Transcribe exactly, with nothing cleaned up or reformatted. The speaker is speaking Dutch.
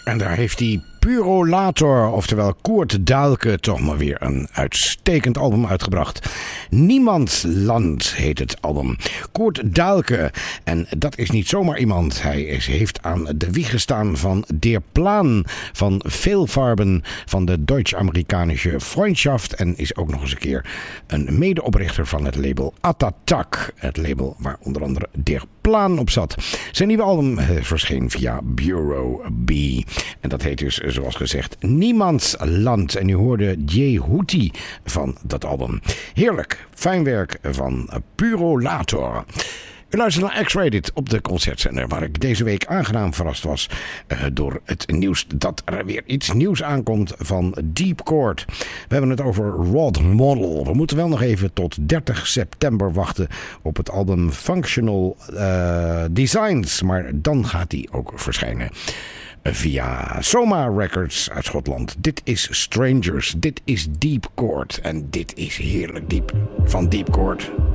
En daar heeft hij Purolator, oftewel Koert Daelke, toch maar weer een uitstekend album uitgebracht. Niemands Land heet het album. Koert Daelke, en dat is niet zomaar iemand. Hij is, heeft aan de wieg gestaan van Der Plan, van Veelfarben, van de Deutsch-Amerikanische Freundschaft en is ook nog eens een keer een medeoprichter van het label Attatak. Het label waar onder andere Der Plan op zat. Zijn nieuwe album verscheen via Bureau B. En dat heet dus, zoals gezegd, Niemands Land. En u hoorde Jay Hootie van dat album. Heerlijk, fijn werk van Purolator. U luistert naar X-Rated op de concertzender, waar ik deze week aangenaam verrast was uh, door het nieuws dat er weer iets nieuws aankomt van Deep Chord. We hebben het over Rod Model. We moeten wel nog even tot dertig september wachten op het album Functional uh, Designs, maar dan gaat die ook verschijnen. Via Soma Records uit Schotland. Dit is Strangers, dit is Deep Chord en dit is heerlijk diep van Deep Chord.